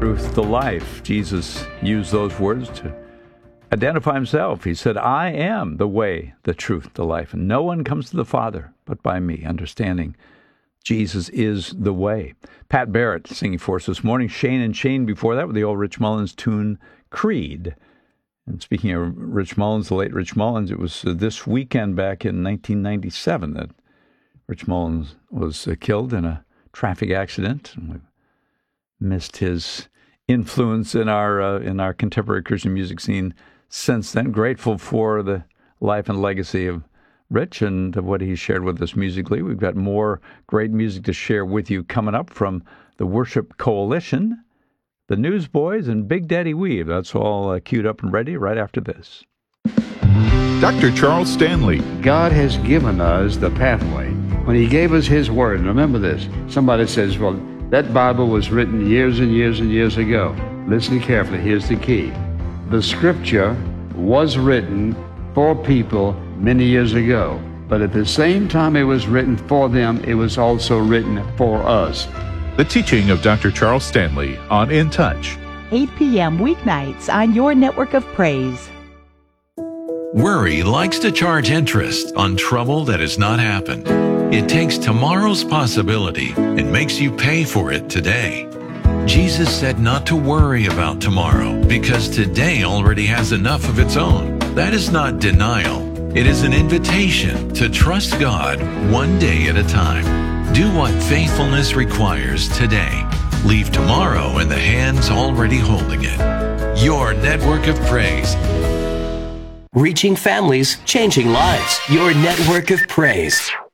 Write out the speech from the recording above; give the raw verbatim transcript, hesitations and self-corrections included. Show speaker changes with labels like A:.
A: truth, the life. Jesus used those words to identify himself. He said, I am the way, the truth, the life, and no one comes to the Father but by me, understanding Jesus is the way. Pat Barrett singing for us this morning. Shane and Shane before that with the old Rich Mullins tune, Creed. And speaking of Rich Mullins, the late Rich Mullins, it was uh, this weekend back in nineteen ninety-seven that Rich Mullins was uh, killed in a traffic accident. And we missed his influence in our uh, in our contemporary Christian music scene since then. Grateful for the life and legacy of Rich and what he shared with us musically. We've got more great music to share with you coming up from the Worship Coalition, the Newsboys, and Big Daddy Weave. That's all uh, queued up and ready right after this.
B: Doctor Charles Stanley.
C: God has given us the pathway. When he gave us his word, and remember this, somebody says, well, that Bible was written years and years and years ago. Listen carefully, here's the key. The scripture was written for people many years ago, but at the same time it was written for them, it was also written for us.
B: The teaching of Doctor Charles Stanley on In Touch.
D: eight p.m. weeknights on your network of praise.
E: Worry likes to charge interest on trouble that has not happened. It takes tomorrow's possibility and makes you pay for it today. Jesus said not to worry about tomorrow because today already has enough of its own. That is not denial. It is an invitation to trust God one day at a time. Do what faithfulness requires today. Leave tomorrow in the hands already holding it. Your network of praise.
F: Reaching families, changing lives. Your network of praise.